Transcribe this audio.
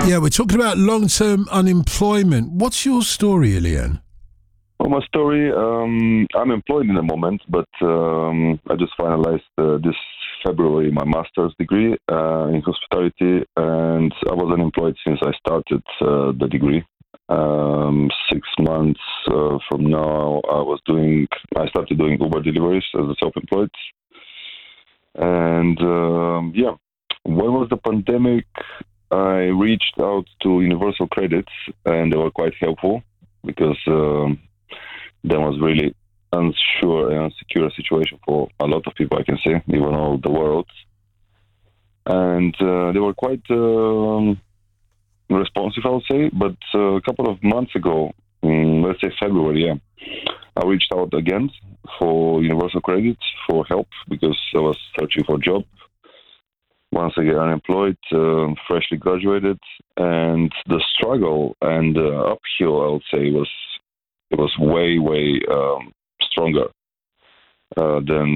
Yeah, we're talking about long-term unemployment. What's your story, Ilian? Well, my story, I'm employed in the moment, but I just finalized this February my master's degree in hospitality, and I was unemployed since I started the degree. 6 months from now, I started doing Uber deliveries as a self-employed. And when was the pandemic? I reached out to Universal Credits, and they were quite helpful because there was really unsure and insecure situation for a lot of people, I can say, even all the world. And they were quite responsive, I would say. But a couple of months ago, let's say February, I reached out again for Universal Credit for help because I was searching for a job. Once again, unemployed, freshly graduated, and the struggle and the uphill, I would say, was way stronger than